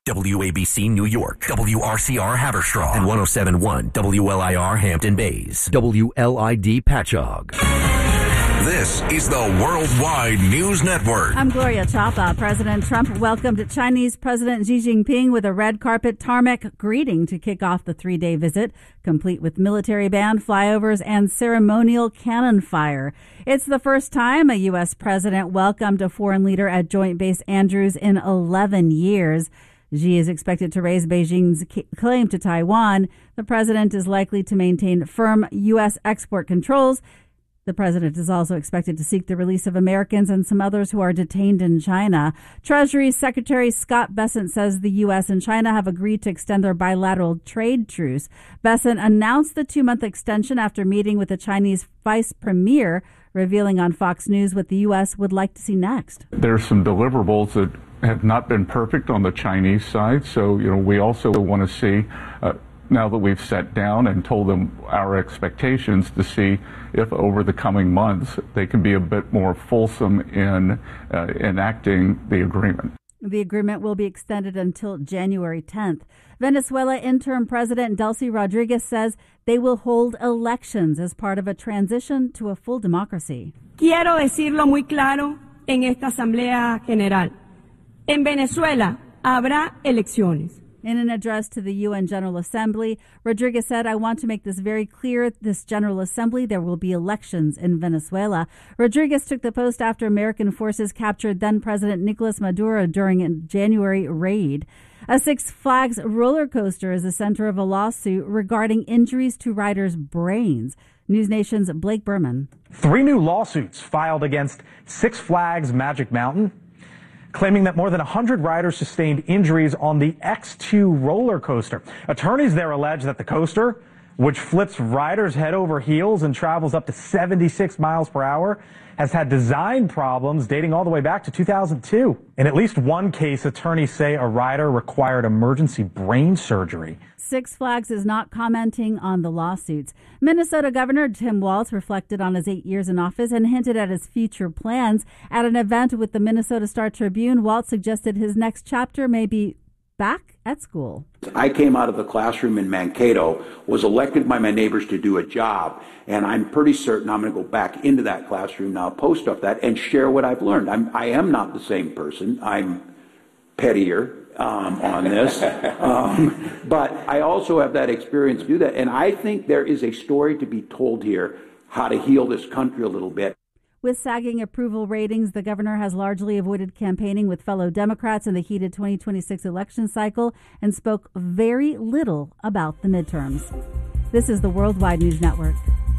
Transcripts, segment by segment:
WABC New York, WRCR Haverstraw, and 107.1 WLIR Hampton Bays, WLID Patchogue. This is the Worldwide News Network. I'm Gloria Chapa. President Trump welcomed Chinese President Xi Jinping with a red carpet tarmac greeting to kick off the three-day visit, complete with military band flyovers and ceremonial cannon fire. It's the first time a U.S. president welcomed a foreign leader at Joint Base Andrews in 11 years. Xi is expected to raise Beijing's claim to Taiwan. The president is likely to maintain firm U.S. export controls. The president is also expected to seek the release of Americans and some others who are detained in China. Treasury Secretary Scott Bessent says the U.S. and China have agreed to extend their bilateral trade truce. Bessent announced the 2-month extension after meeting with the Chinese vice premier, revealing on Fox News what the U.S. would like to see next. There's some deliverables that have not been perfect on the Chinese side. So, we also want to see, now that we've sat down and told them our expectations, to see if over the coming months they can be a bit more fulsome in enacting the agreement. The agreement will be extended until January 10th. Venezuela interim President Delcy Rodriguez says they will hold elections as part of a transition to a full democracy. Quiero decirlo muy claro en esta Asamblea General. En Venezuela habrá elecciones. In an address to the UN General Assembly, Rodriguez said, "I want to make this very clear at this General Assembly. There will be elections in Venezuela." Rodriguez took the post after American forces captured then-President Nicolas Maduro during a January raid. A Six Flags roller coaster is the center of a lawsuit regarding injuries to riders' brains. News Nation's Blake Berman. 3 new lawsuits filed against Six Flags Magic Mountain, claiming that more than 100 riders sustained injuries on the X2 roller coaster. Attorneys there allege that the coaster, which flips riders head over heels and travels up to 76 miles per hour, has had design problems dating all the way back to 2002. In at least one case, attorneys say a rider required emergency brain surgery. Six Flags is not commenting on the lawsuits. Minnesota Governor Tim Walz reflected on his 8 years in office and hinted at his future plans. At an event with the Minnesota Star Tribune, Walz suggested his next chapter may be back at school. I came out of the classroom in Mankato, was elected by my neighbors to do a job, and I'm pretty certain I'm going to go back into that classroom now, post up that, and share what I've learned. I am not the same person. I'm pettier on this, but I also have that experience to do that, and I think there is a story to be told here, how to heal this country a little bit. With sagging approval ratings, the governor has largely avoided campaigning with fellow Democrats in the heated 2026 election cycle and spoke very little about the midterms. This is the Worldwide News Network.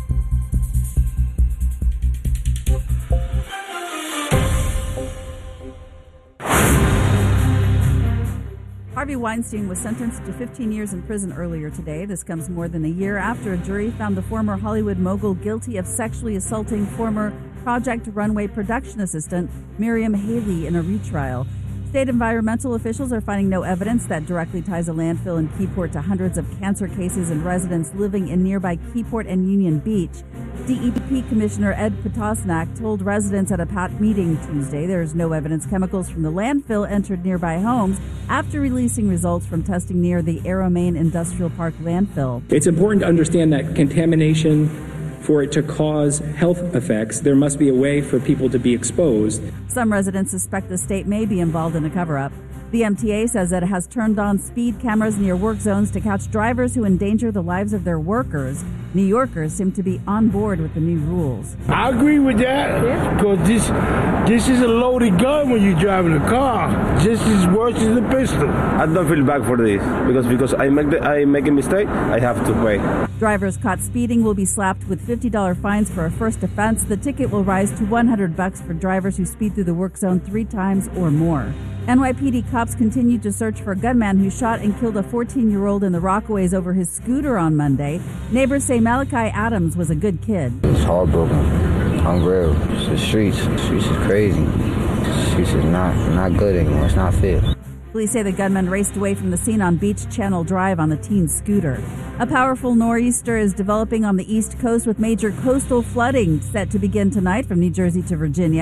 Harvey Weinstein was sentenced to 15 years in prison earlier today. This comes more than a year after a jury found the former Hollywood mogul guilty of sexually assaulting former Project Runway production assistant Miriam Haley in a retrial. State environmental officials are finding no evidence that directly ties a landfill in Keyport to hundreds of cancer cases and residents living in nearby Keyport and Union Beach. DEP Commissioner Ed Potosnak told residents at a PAT meeting Tuesday there's no evidence chemicals from the landfill entered nearby homes after releasing results from testing near the Arrowmain Industrial Park landfill. It's important to understand that contamination, for it to cause health effects, there must be a way for people to be exposed. Some residents suspect the state may be involved in a cover-up. The MTA says that it has turned on speed cameras near work zones to catch drivers who endanger the lives of their workers. New Yorkers seem to be on board with the new rules. I agree with that, because this is a loaded gun when you're driving a car, just as worse as a pistol. I don't feel bad for this, because I make a mistake, I have to pay. Drivers caught speeding will be slapped with $50 fines for a first offense. The ticket will rise to $100 for drivers who speed through the work zone 3 times or more. NYPD cops continued to search for a gunman who shot and killed a 14-year-old in the Rockaways over his scooter on Monday. Neighbors say Malachi Adams was a good kid. It's heartbroken. I'm real. It's the streets. The streets is crazy. The streets is not good anymore. It's not fair. Police say the gunman raced away from the scene on Beach Channel Drive on the teen's scooter. A powerful nor'easter is developing on the East Coast with major coastal flooding set to begin tonight from New Jersey to Virginia.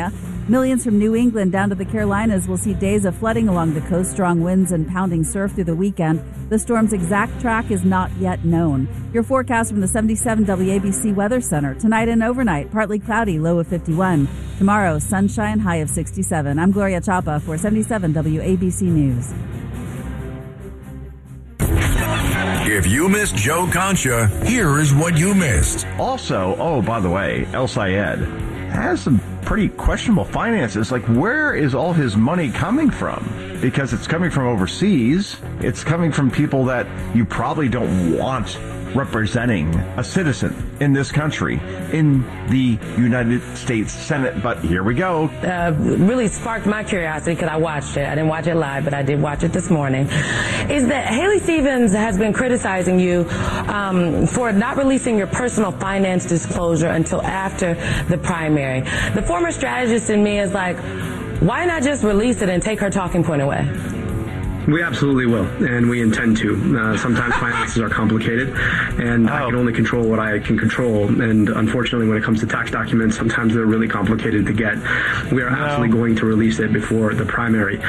Millions from New England down to the Carolinas will see days of flooding along the coast, strong winds and pounding surf through the weekend. The storm's exact track is not yet known. Your forecast from the 77 WABC Weather Center. Tonight and overnight, partly cloudy, low of 51. Tomorrow, sunshine, high of 67. I'm Gloria Chapa for 77 WABC News. If you missed Joe Concha, here is what you missed. Also, by the way, El Sayed has some pretty questionable finances. Like, where is all his money coming from? Because it's coming from overseas. It's coming from people that you probably don't want representing a citizen in this country, in the United States Senate. But here we go. Really sparked my curiosity because I watched it. I didn't watch it live, but I did watch it this morning. Is that Haley Stevens has been criticizing you for not releasing your personal finance disclosure until after the primary. The former strategist in me is like, why not just release it and take her talking point away? We absolutely will, and we intend to. Sometimes finances are complicated, and I can only control what I can control. And unfortunately, when it comes to tax documents, sometimes they're really complicated to get. We are absolutely going to release it before the primary.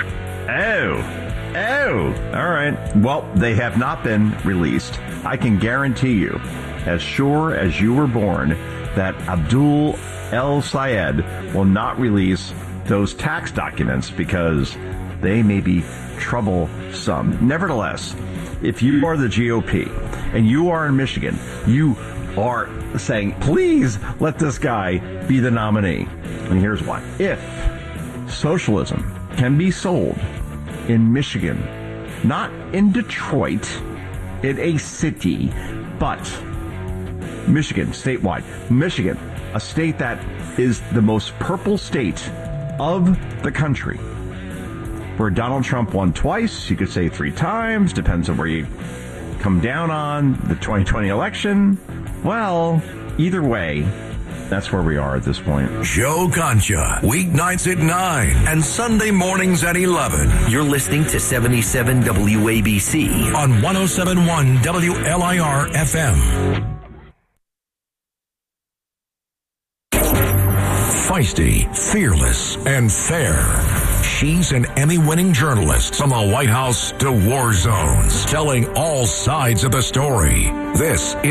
Oh, all right. Well, they have not been released. I can guarantee you, as sure as you were born, that Abdul El Sayed will not release those tax documents because they may be troublesome. Nevertheless, if you are the GOP and you are in Michigan, you are saying, please let this guy be the nominee. And here's why. If socialism can be sold in Michigan, not in Detroit, in a city, but Michigan, statewide. Michigan, a state that is the most purple state of the country, where Donald Trump won twice, you could say 3 times, depends on where you come down on the 2020 election. Well, either way, that's where we are at this point. Joe Concha, weeknights at 9 and Sunday mornings at 11. You're listening to 77 WABC on 107.1 WLIR FM. Feisty, fearless, and fair. She's an Emmy-winning journalist from the White House to war zones, telling all sides of the story. This is